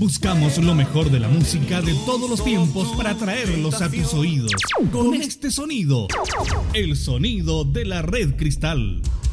Buscamos lo mejor de la música de todos los tiempos para traerlos a tus oídos. Con este sonido, el sonido de la Red Cristal.